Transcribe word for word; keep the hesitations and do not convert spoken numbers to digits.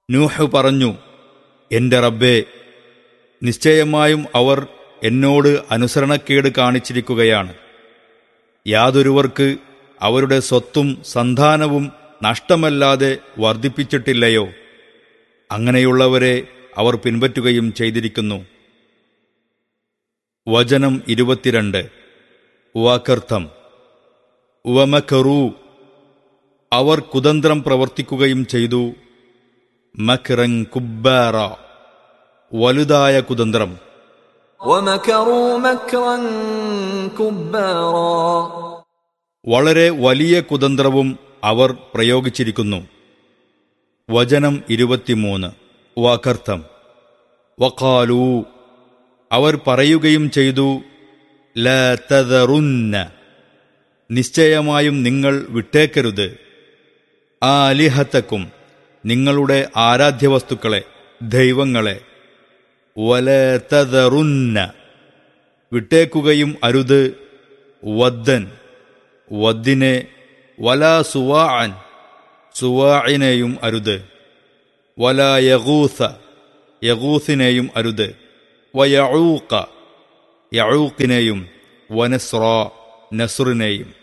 നൂഹ് പറഞ്ഞു, എൻ്റെ റബ്ബേ, നിശ്ചയമായും അവർ എന്നോട് അനുസരണക്കേട് കാണിച്ചിരിക്കുകയാണ്. യാതൊരുവർക്ക് അവരുടെ സ്വത്തും സന്താനവും നഷ്ടമല്ലാതെ വർദ്ധിപ്പിച്ചിട്ടില്ലയോ? അങ്ങനെയുള്ളവരെ അവർ പിൻപറ്റുകയും ചെയ്തിരിക്കുന്നു. വചനം ഇരുപത്തിരണ്ട്. വാക്കർത്ഥം. വമകറൂ, അവർ കുതന്ത്രം പ്രവർത്തിക്കുകയും ചെയ്തു. മക്റൻ കുബ്ബാറ, വലുതായ കുതന്ത്രം. വമകറൂ മക്റൻ കുബ്ബാറ, വളരെ വലിയ കുതന്ത്രവും അവർ പ്രയോഗിച്ചിരിക്കുന്നു. വചനം ഇരുപത്തിമൂന്ന്. വാക്കർത്ഥം. വഖാലൂ, അവർ പറയുകയും ചെയ്തു. ലാ തദറുന്ന, നിശ്ചയമായും നിങ്ങൾ വിട്ടേക്കരുത്. ആലിഹത്തക്കും, നിങ്ങളുടെ ആരാധ്യവസ്തുക്കളെ, ദൈവങ്ങളെ. വലാ തദറുന്ന, വിട്ടേക്കുകയും അരുത്. വദ്ദൻ, വദ്ദിനെ. വലാ സുവാഅൻ, സുവാഇനെയും അരുത്. വലാ യഗൂസ, യഗൂസിനെയും അരുത്. വയഊഖ, യഊഖിനെയും. വനസ്ര, നസ്റിനെയും.